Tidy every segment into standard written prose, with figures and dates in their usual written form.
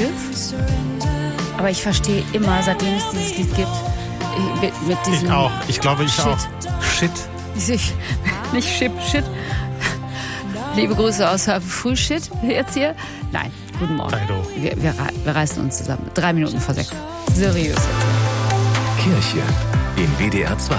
Schiff. Aber ich verstehe immer, seitdem es dieses Lied gibt, mit diesem... Ich auch. Ich glaube, ich Shit. auch. Shit. Nicht Shit. Liebe Grüße aus Frühshit jetzt hier. Nein, guten Morgen. Wir reißen uns zusammen. 3 Minuten vor 6. Seriös jetzt. Kirche in WDR 2.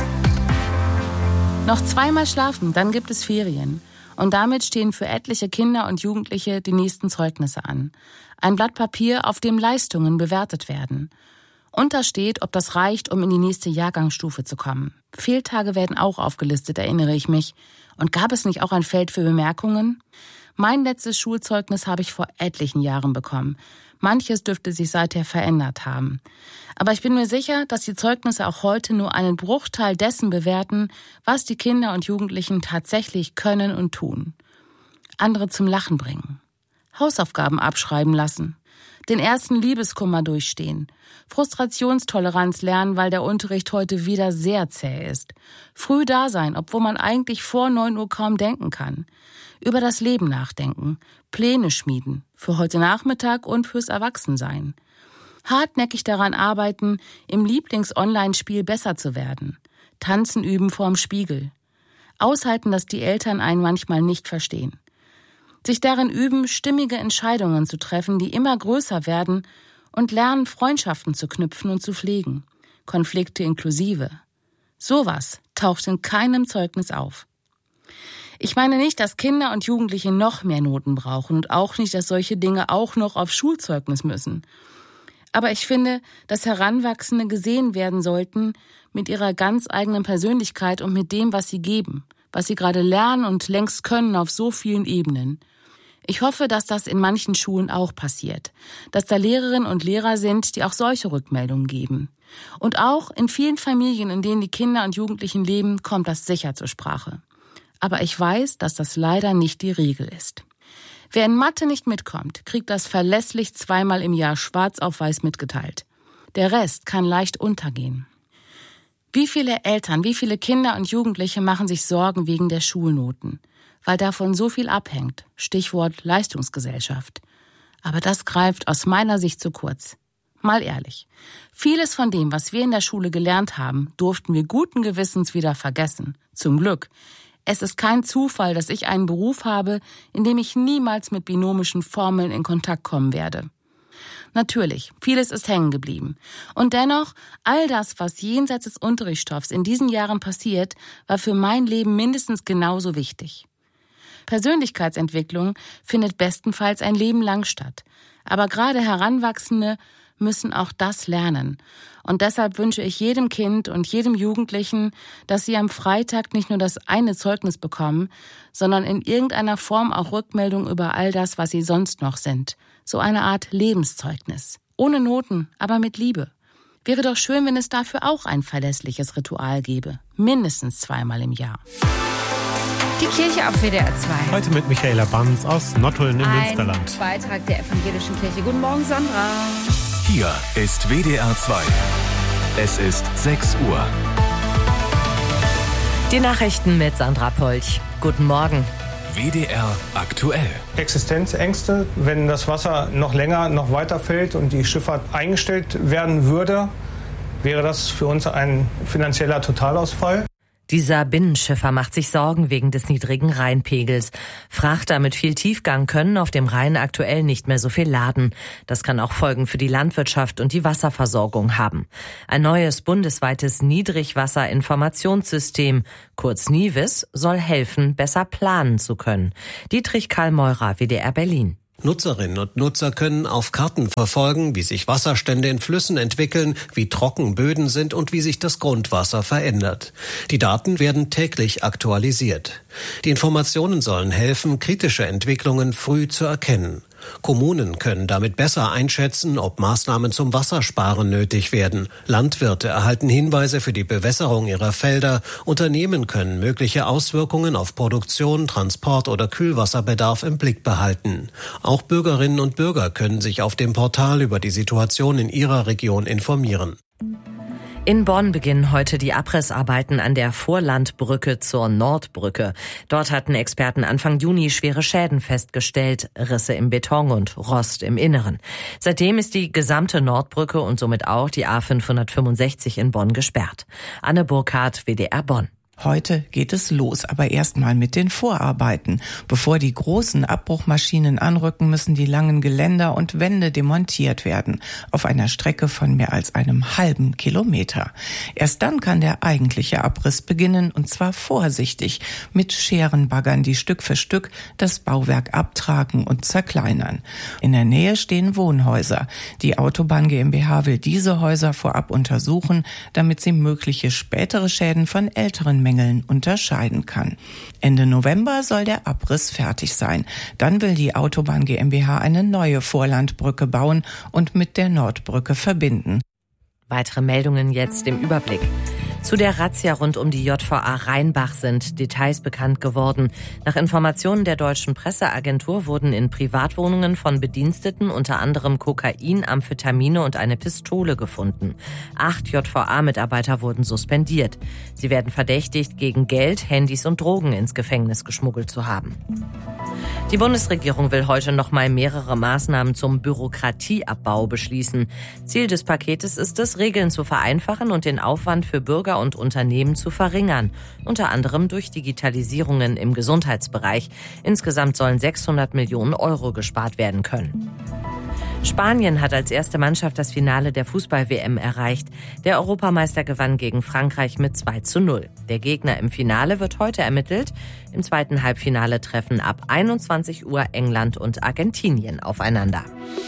Noch 2-mal schlafen, dann gibt es Ferien. Und damit stehen für etliche Kinder und Jugendliche die nächsten Zeugnisse an. Ein Blatt Papier, auf dem Leistungen bewertet werden. Und da steht, ob das reicht, um in die nächste Jahrgangsstufe zu kommen. Fehltage werden auch aufgelistet, erinnere ich mich. Und gab es nicht auch ein Feld für Bemerkungen? Mein letztes Schulzeugnis habe ich vor etlichen Jahren bekommen. Manches dürfte sich seither verändert haben. Aber ich bin mir sicher, dass die Zeugnisse auch heute nur einen Bruchteil dessen bewerten, was die Kinder und Jugendlichen tatsächlich können und tun. Andere zum Lachen bringen. Hausaufgaben abschreiben lassen. Den ersten Liebeskummer durchstehen. Frustrationstoleranz lernen, weil der Unterricht heute wieder sehr zäh ist. Früh da sein, obwohl man eigentlich vor 9 Uhr kaum denken kann. Über das Leben nachdenken. Pläne schmieden. Für heute Nachmittag und fürs Erwachsensein. Hartnäckig daran arbeiten, im Lieblings-Online-Spiel besser zu werden. Tanzen üben vorm Spiegel. Aushalten, dass die Eltern einen manchmal nicht verstehen. Sich darin üben, stimmige Entscheidungen zu treffen, die immer größer werden, und lernen, Freundschaften zu knüpfen und zu pflegen. Konflikte inklusive. Sowas taucht in keinem Zeugnis auf. Ich meine nicht, dass Kinder und Jugendliche noch mehr Noten brauchen und auch nicht, dass solche Dinge auch noch auf Schulzeugnis müssen. Aber ich finde, dass Heranwachsende gesehen werden sollten mit ihrer ganz eigenen Persönlichkeit und mit dem, was sie geben, was sie gerade lernen und längst können auf so vielen Ebenen. Ich hoffe, dass das in manchen Schulen auch passiert, dass da Lehrerinnen und Lehrer sind, die auch solche Rückmeldungen geben. Und auch in vielen Familien, in denen die Kinder und Jugendlichen leben, kommt das sicher zur Sprache. Aber ich weiß, dass das leider nicht die Regel ist. Wer in Mathe nicht mitkommt, kriegt das verlässlich 2-mal im Jahr schwarz auf weiß mitgeteilt. Der Rest kann leicht untergehen. Wie viele Eltern, wie viele Kinder und Jugendliche machen sich Sorgen wegen der Schulnoten, weil davon so viel abhängt. Stichwort Leistungsgesellschaft. Aber das greift aus meiner Sicht zu kurz. Mal ehrlich, vieles von dem, was wir in der Schule gelernt haben, durften wir guten Gewissens wieder vergessen. Zum Glück. Es ist kein Zufall, dass ich einen Beruf habe, in dem ich niemals mit binomischen Formeln in Kontakt kommen werde. Natürlich, vieles ist hängen geblieben. Und dennoch, all das, was jenseits des Unterrichtsstoffs in diesen Jahren passiert, war für mein Leben mindestens genauso wichtig. Persönlichkeitsentwicklung findet bestenfalls ein Leben lang statt. Aber gerade Heranwachsende müssen auch das lernen. Und deshalb wünsche ich jedem Kind und jedem Jugendlichen, dass sie am Freitag nicht nur das eine Zeugnis bekommen, sondern in irgendeiner Form auch Rückmeldung über all das, was sie sonst noch sind. So eine Art Lebenszeugnis. Ohne Noten, aber mit Liebe. Wäre doch schön, wenn es dafür auch ein verlässliches Ritual gäbe. Mindestens 2-mal im Jahr. Die Kirche auf WDR 2. Heute mit Michaela Banz aus Nottuln im Münsterland. Ein Beitrag der Evangelischen Kirche. Guten Morgen, Sandra. Hier ist WDR 2. Es ist 6 Uhr. Die Nachrichten mit Sandra Polch. Guten Morgen. WDR aktuell. Existenzängste, wenn das Wasser noch länger, noch weiter fällt und die Schifffahrt eingestellt werden würde, wäre das für uns ein finanzieller Totalausfall. Dieser Binnenschiffer macht sich Sorgen wegen des niedrigen Rheinpegels. Frachter mit viel Tiefgang können auf dem Rhein aktuell nicht mehr so viel laden. Das kann auch Folgen für die Landwirtschaft und die Wasserversorgung haben. Ein neues bundesweites Niedrigwasserinformationssystem, kurz NIWIS, soll helfen, besser planen zu können. Dietrich Karl Meurer, WDR Berlin. Nutzerinnen und Nutzer können auf Karten verfolgen, wie sich Wasserstände in Flüssen entwickeln, wie trocken Böden sind und wie sich das Grundwasser verändert. Die Daten werden täglich aktualisiert. Die Informationen sollen helfen, kritische Entwicklungen früh zu erkennen. Kommunen können damit besser einschätzen, ob Maßnahmen zum Wassersparen nötig werden. Landwirte erhalten Hinweise für die Bewässerung ihrer Felder. Unternehmen können mögliche Auswirkungen auf Produktion, Transport oder Kühlwasserbedarf im Blick behalten. Auch Bürgerinnen und Bürger können sich auf dem Portal über die Situation in ihrer Region informieren. In Bonn beginnen heute die Abrissarbeiten an der Vorlandbrücke zur Nordbrücke. Dort hatten Experten Anfang Juni schwere Schäden festgestellt, Risse im Beton und Rost im Inneren. Seitdem ist die gesamte Nordbrücke und somit auch die A565 in Bonn gesperrt. Anne Burkhardt, WDR Bonn. Heute geht es los, aber erstmal mit den Vorarbeiten. Bevor die großen Abbruchmaschinen anrücken, müssen die langen Geländer und Wände demontiert werden. Auf einer Strecke von mehr als einem halben Kilometer. Erst dann kann der eigentliche Abriss beginnen, und zwar vorsichtig, mit Scherenbaggern, die Stück für Stück das Bauwerk abtragen und zerkleinern. In der Nähe stehen Wohnhäuser. Die Autobahn GmbH will diese Häuser vorab untersuchen, damit sie mögliche spätere Schäden von älteren Mängeln unterscheiden kann. Ende November soll der Abriss fertig sein. Dann will die Autobahn GmbH eine neue Vorlandbrücke bauen und mit der Nordbrücke verbinden. Weitere Meldungen jetzt im Überblick. Zu der Razzia rund um die JVA Rheinbach sind Details bekannt geworden. Nach Informationen der deutschen Presseagentur wurden in Privatwohnungen von Bediensteten unter anderem Kokain, Amphetamine und eine Pistole gefunden. 8 JVA-Mitarbeiter wurden suspendiert. Sie werden verdächtigt, gegen Geld, Handys und Drogen ins Gefängnis geschmuggelt zu haben. Die Bundesregierung will heute noch mal mehrere Maßnahmen zum Bürokratieabbau beschließen. Ziel des Paketes ist es, Regeln zu vereinfachen und den Aufwand für Bürger und Unternehmen zu verringern, unter anderem durch Digitalisierungen im Gesundheitsbereich. Insgesamt sollen 600 Millionen Euro gespart werden können. Spanien hat als erste Mannschaft das Finale der Fußball-WM erreicht. Der Europameister gewann gegen Frankreich mit 2:0. Der Gegner im Finale wird heute ermittelt. Im zweiten Halbfinale treffen ab 21 Uhr England und Argentinien aufeinander.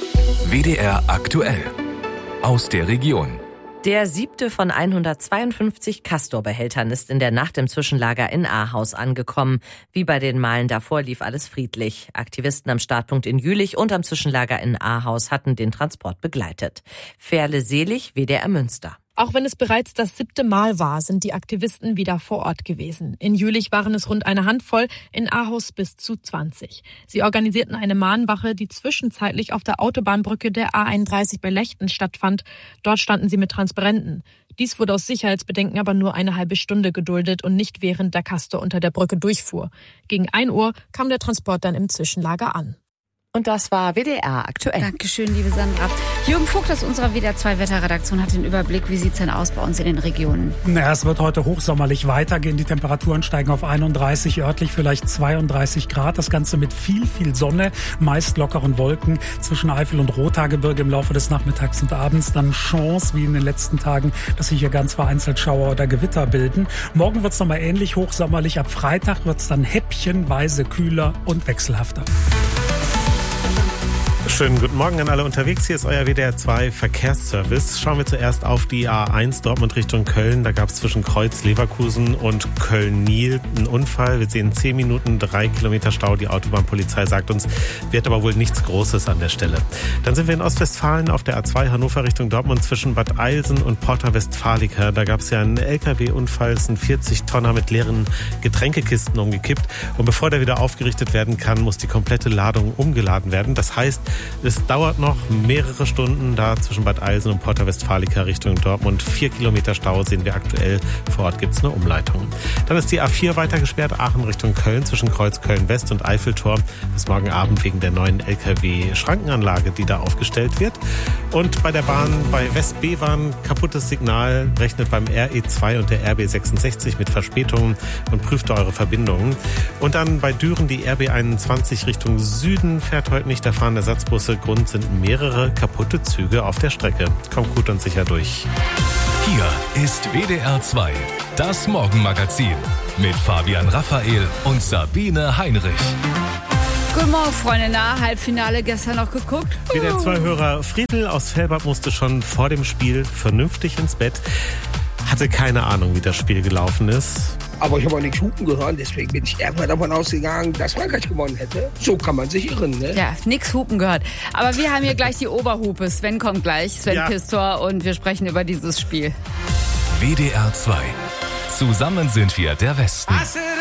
WDR aktuell. Aus der Region. Der 7. von 152 Castor-Behältern ist in der Nacht im Zwischenlager in Ahaus angekommen. Wie bei den Malen davor lief alles friedlich. Aktivisten am Startpunkt in Jülich und am Zwischenlager in Ahaus hatten den Transport begleitet. Ferle Selig, WDR Münster. Auch wenn es bereits das 7. Mal war, sind die Aktivisten wieder vor Ort gewesen. In Jülich waren es rund eine Handvoll, in Ahaus bis zu 20. Sie organisierten eine Mahnwache, die zwischenzeitlich auf der Autobahnbrücke der A31 bei Lechten stattfand. Dort standen sie mit Transparenten. Dies wurde aus Sicherheitsbedenken aber nur eine halbe Stunde geduldet und nicht während der Castor unter der Brücke durchfuhr. Gegen 1 Uhr kam der Transport dann im Zwischenlager an. Und das war WDR aktuell. Dankeschön, liebe Sandra. Jürgen Vogt aus unserer WDR 2 Wetterredaktion hat den Überblick. Wie sieht's denn aus bei uns in den Regionen? Es wird heute hochsommerlich weitergehen. Die Temperaturen steigen auf 31, örtlich vielleicht 32 Grad. Das Ganze mit viel Sonne, meist lockeren Wolken zwischen Eifel und Rothaargebirge im Laufe des Nachmittags und Abends. Dann Chance, wie in den letzten Tagen, dass sich hier ganz vereinzelt Schauer oder Gewitter bilden. Morgen wird's nochmal ähnlich hochsommerlich. Ab Freitag wird's dann häppchenweise kühler und wechselhafter. Schönen guten Morgen an alle unterwegs. Hier ist euer WDR 2 Verkehrsservice. Schauen wir zuerst auf die A1 Dortmund Richtung Köln. Da gab es zwischen Kreuz Leverkusen und Köln-Niel einen Unfall. Wir sehen 10 Minuten, 3 Kilometer Stau. Die Autobahnpolizei sagt uns, wird aber wohl nichts Großes an der Stelle. Dann sind wir in Ostwestfalen auf der A2 Hannover Richtung Dortmund zwischen Bad Eilsen und Porta Westfalica. Da gab es ja einen LKW-Unfall. Es sind 40 Tonner mit leeren Getränkekisten umgekippt. Und bevor der wieder aufgerichtet werden kann, muss die komplette Ladung umgeladen werden. Das heißt, es dauert noch mehrere Stunden da zwischen Bad Eilsen und Porta Westfalica Richtung Dortmund. 4 Kilometer Stau sehen wir aktuell. Vor Ort gibt es eine Umleitung. Dann ist die A4 weiter gesperrt, Aachen Richtung Köln zwischen Kreuz Köln-West und Eiffeltor. Bis morgen Abend wegen der neuen LKW-Schrankenanlage, die da aufgestellt wird. Und bei der Bahn bei West-Bewan kaputtes Signal, rechnet beim RE2 und der RB66 mit Verspätungen und prüft eure Verbindungen. Und dann bei Düren die RB21 Richtung Süden fährt heute nicht. Da fahren Ersatzbusse. Grund sind mehrere kaputte Züge auf der Strecke. Kommt gut und sicher durch. Hier ist WDR 2, das Morgenmagazin mit Fabian Raphael und Sabine Heinrich. Guten Morgen, Freunde. Halbfinale gestern noch geguckt. WDR 2-Hörer Friedel aus Fellbad musste schon vor dem Spiel vernünftig ins Bett. Hatte keine Ahnung, wie das Spiel gelaufen ist. Aber ich habe auch nichts hupen gehört, deswegen bin ich irgendwann davon ausgegangen, dass Frankreich gewonnen hätte. So kann man sich irren, ne? Ja, nix hupen gehört. Aber wir haben hier gleich die Oberhupe. Sven kommt gleich, Sven Pistor, und wir sprechen über dieses Spiel. WDR 2. Zusammen sind wir der Westen.